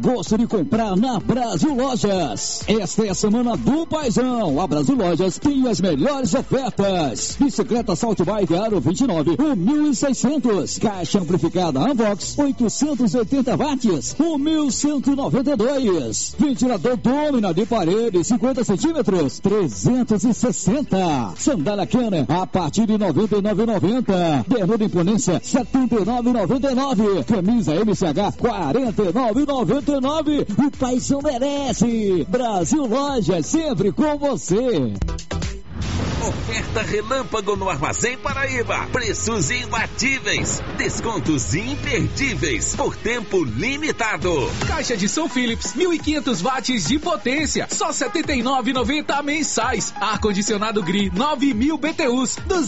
gosto de comprar na Brasil Lojas. Esta é a semana do Paizão. A Brasil Lojas tem as melhores ofertas. Bicicleta Salt Bike Aro 29, 1.600. Caixa amplificada Unvox, 880 watts, 1.192. Ventilador Domina de parede, 50 centímetros, 360. Sandália Kenner, a partir de 99,90. Bermuda Imponência, 79,99. Camisa MCH, 49,99. O Paizão merece. Brasil Lojas, sempre com você. Oferta relâmpago no Armazém Paraíba. Preços imbatíveis. Descontos imperdíveis. Por tempo limitado. Caixa de São Philips, 1.500 watts de potência. Só R$ 79,90 mensais. Ar-condicionado GRI, 9.000 BTUs.